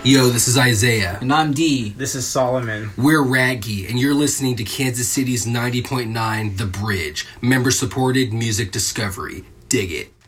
Yo, this is Isaiah. And I'm D. This is Solomon. We're Raggy, and you're listening to Kansas City's 90.9 The Bridge, member-supported music discovery. Dig it.